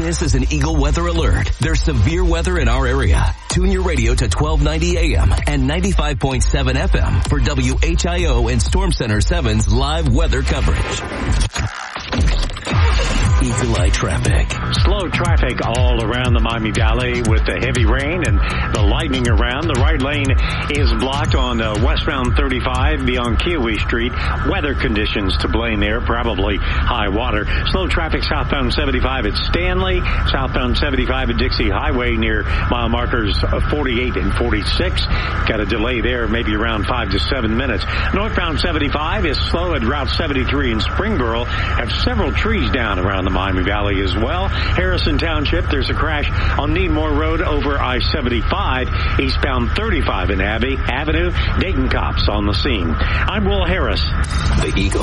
This is an Eagle weather alert. There's severe weather in our area. Tune your radio to 1290 AM and 95.7 FM for WHIO and Storm Center 7's live weather coverage. Eagle Eye traffic. Slow traffic all around the Miami Valley with the heavy rain and the lightning around. The right lane is blocked on westbound 35 beyond Kiowee Street. Weather conditions to blame there, probably high water. Slow traffic southbound 75 at Stanley, southbound 75 at Dixie Highway near mile markers 48 and 46. Got a delay there, maybe around 5 to 7 minutes. Northbound 75 is slow at Route 73 in Springboro. Have several trees down around the Miami Valley as well. Harrison Township, there's a crash on Needmore Road over I-75, eastbound 35 in Abbey Avenue. Dayton cops on the scene. I'm Will Harris. The Eagle